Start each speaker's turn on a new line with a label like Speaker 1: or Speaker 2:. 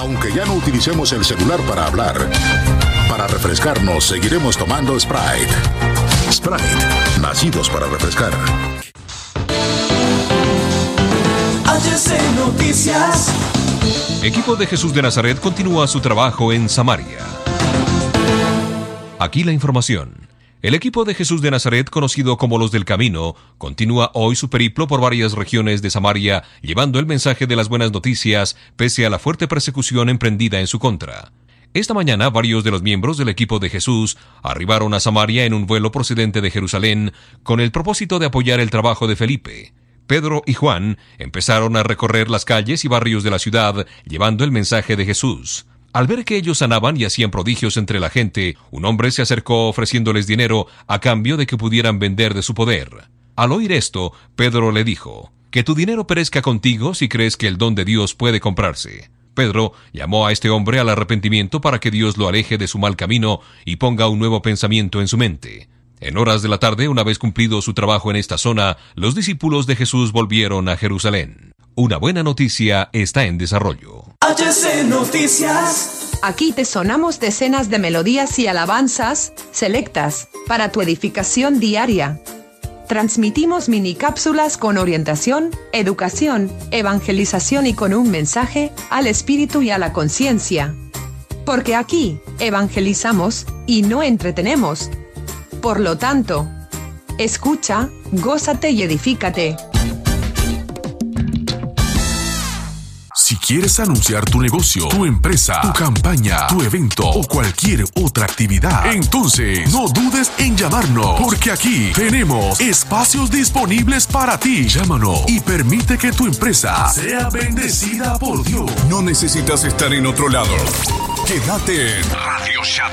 Speaker 1: Aunque ya no utilicemos el celular para hablar, para refrescarnos seguiremos tomando Sprite. Sprite, nacidos para refrescar.
Speaker 2: HC Noticias.
Speaker 3: Equipo de Jesús de Nazaret continúa su trabajo en Samaria. Aquí la información. El equipo de Jesús de Nazaret, conocido como los del Camino, continúa hoy su periplo por varias regiones de Samaria, llevando el mensaje de las buenas noticias, pese a la fuerte persecución emprendida en su contra. Esta mañana, varios de los miembros del equipo de Jesús arribaron a Samaria en un vuelo procedente de Jerusalén, con el propósito de apoyar el trabajo de Felipe. Pedro y Juan empezaron a recorrer las calles y barrios de la ciudad, llevando el mensaje de Jesús. Al ver que ellos sanaban y hacían prodigios entre la gente, un hombre se acercó ofreciéndoles dinero a cambio de que pudieran vender de su poder. Al oír esto, Pedro le dijo: «Que tu dinero perezca contigo si crees que el don de Dios puede comprarse». Pedro llamó a este hombre al arrepentimiento para que Dios lo aleje de su mal camino y ponga un nuevo pensamiento en su mente. En horas de la tarde, una vez cumplido su trabajo en esta zona, los discípulos de Jesús volvieron a Jerusalén. Una buena noticia está en desarrollo.
Speaker 2: HC Noticias.
Speaker 4: Aquí te sonamos decenas de melodías y alabanzas selectas para tu edificación diaria. Transmitimos mini cápsulas con orientación, educación, evangelización y con un mensaje al espíritu y a la conciencia. Porque aquí evangelizamos y no entretenemos. Por lo tanto, escucha, gózate y edifícate.
Speaker 5: Si quieres anunciar tu negocio, tu empresa, tu campaña, tu evento o cualquier otra actividad, entonces no dudes en llamarnos, porque aquí tenemos espacios disponibles para ti. Llámanos y permite que tu empresa sea bendecida por Dios. No necesitas estar en otro lado. Quédate en Radio Shadow.